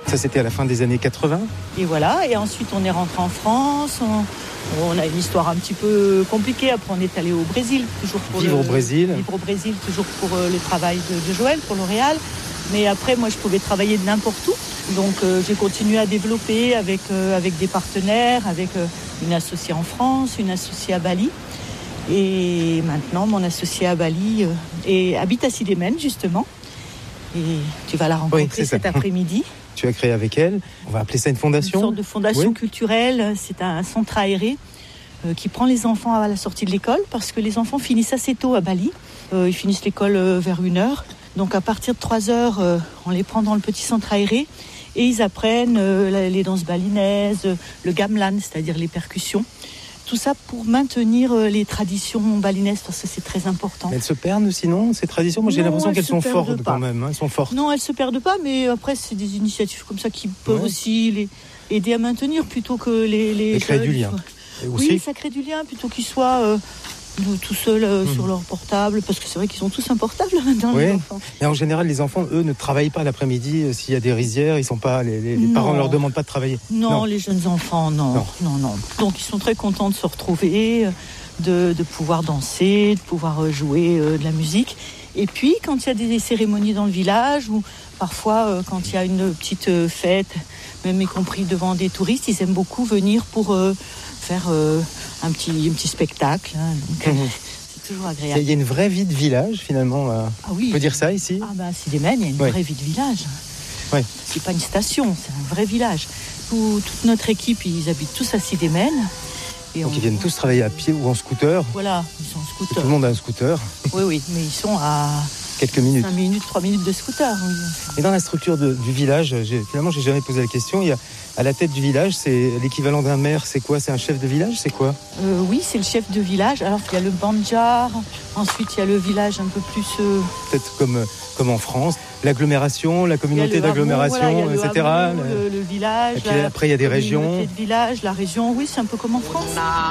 Ça, c'était à la fin des années 80. Et voilà, et ensuite on est rentré en France, on a une histoire un petit peu compliquée. Après on est allé au Brésil, toujours pour Vivre au Brésil, toujours pour le travail de Joël, pour L'Oréal. Mais après, moi, je pouvais travailler de n'importe où. Donc, j'ai continué à développer avec des partenaires, avec une associée en France, une associée à Bali. Et maintenant, mon associée à Bali habite à Sidémen, justement. Et tu vas la rencontrer cet après-midi. Tu as créé avec elle, on va appeler ça une fondation. Une sorte de fondation culturelle. C'est un centre aéré qui prend les enfants à la sortie de l'école, parce que les enfants finissent assez tôt à Bali. Ils finissent l'école vers 1h. Donc à partir de 3h, on les prend dans le petit centre aéré et ils apprennent les danses balinaises, le gamelan, c'est-à-dire les percussions. Tout ça pour maintenir les traditions balinaises, parce que c'est très important. Mais elles se perdent sinon, ces traditions? Moi j'ai l'impression qu'elles sont fortes quand même. Elles sont fortes. Non, elles ne se perdent pas, mais après c'est des initiatives comme ça qui peuvent aussi les aider à maintenir plutôt que les créer du lien. Oui, ça crée du lien plutôt qu'ils soient... tout seuls sur leur portable, parce que c'est vrai qu'ils sont tous un portable maintenant, les enfants. Mais en général, les enfants, eux, ne travaillent pas l'après-midi. S'il y a des rizières, ils sont pas, les parents ne leur demandent pas de travailler. Non, les jeunes enfants, non. Donc ils sont très contents de se retrouver, de pouvoir danser, de pouvoir jouer de la musique. Et puis, quand il y a des cérémonies dans le village, ou parfois quand il y a une petite fête, même y compris devant des touristes, ils aiment beaucoup venir pour faire un petit spectacle. Donc, c'est toujours agréable. Il y a une vraie vie de village, finalement. Ah oui. On peut dire ça ici? Ah ben, à Sidémen, il y a une vraie vie de village. Ouais. C'est pas une station, c'est un vrai village. Toute notre équipe, ils habitent tous à Sidémen. Donc ils viennent tous travailler à pied ou en scooter? Voilà, ils sont en scooter. Tout le monde a un scooter. Oui, mais ils sont à... quelques minutes. 5 minutes, 3 minutes de scooter. Oui. Et dans la structure du village, finalement, j'ai jamais posé la question. Il y a, à la tête du village, c'est l'équivalent d'un maire. C'est quoi? C'est un chef de village? C'est quoi? Oui, c'est le chef de village. Alors, il y a le bandjar. Ensuite, il y a le village un peu plus... Peut-être comme en France. L'agglomération, la communauté d'agglomération, etc. Le village. Et puis après, il y a des régions. La communauté de village, la région. Oui, c'est un peu comme en France.